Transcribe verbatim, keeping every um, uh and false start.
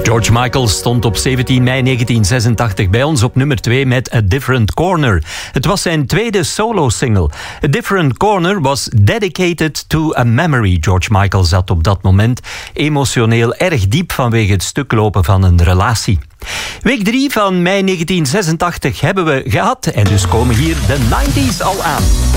George Michael stond op zeventien mei negentien zesentachtig bij ons op nummer twee met A Different Corner. Het was zijn tweede solo-single. A Different Corner was dedicated to a memory. George Michael zat op dat moment emotioneel erg diep vanwege het stuklopen van een relatie. Week drie van mei negentien zesentachtig hebben we gehad en dus komen hier de negentig's al aan.